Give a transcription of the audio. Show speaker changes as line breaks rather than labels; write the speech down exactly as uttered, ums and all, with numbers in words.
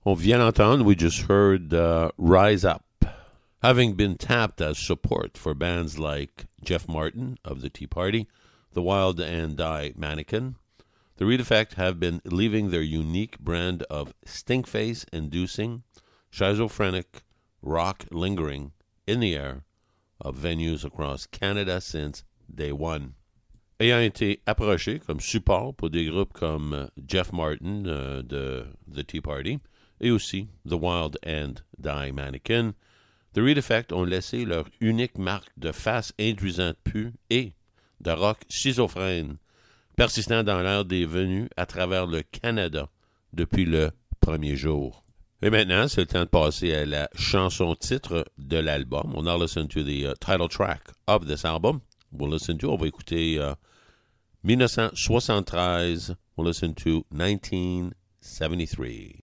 On vient d'entendre, we just heard uh, Rise Up. Having been tapped as support for bands like Jeff Martin of the Tea Party, The Wild and Die Mannequin, the Reed Effect have been leaving their unique brand of stinkface-inducing, schizophrenic rock lingering in the air of venues across Canada since day one. Ayant été approché comme support pour des groupes comme Jeff Martin euh, de The Tea Party et aussi The Wild and Die Mannequin, The Reed Effect ont laissé leur unique marque de face induisante pue et de rock schizophrène persistant dans l'air des venues à travers le Canada depuis le premier jour. Et maintenant, c'est le temps de passer à la chanson-titre de l'album. On a listen to the uh, title track of this album. We'll listen to, on va écouter uh, dix-neuf cent soixante-treize. We'll listen to nineteen seventy-three.